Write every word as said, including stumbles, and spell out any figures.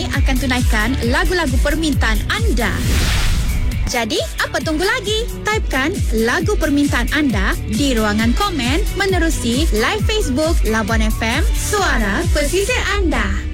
akan tunaikan lagu-lagu permintaan anda. Jadi, apa tunggu lagi? Typekan lagu permintaan anda di ruangan komen menerusi live Facebook Labuan F M, suara pesisir anda.